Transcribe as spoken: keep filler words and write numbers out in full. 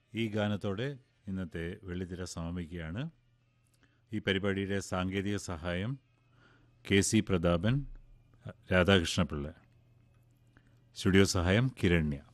ഈ ഗാനത്തോടെ ഇന്നത്തെ വെള്ളിത്തിര സമാപിക്കുകയാണ്. ഈ പരിപാടിയുടെ സാങ്കേതിക സഹായം K C Prathapan, Radhakrishna Pillai. Studio സഹായം കിരണ്യ.